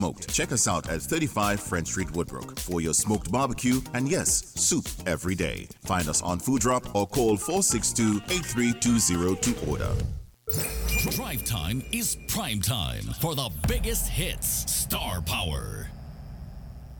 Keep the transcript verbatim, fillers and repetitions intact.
Smoked. Check us out at thirty-five French Street, Woodbrook for your smoked barbecue and yes, soup every day. Find us on Food Drop or call four six two, eight three two zero to order. Drive Time is prime time for the biggest hits. Star Power.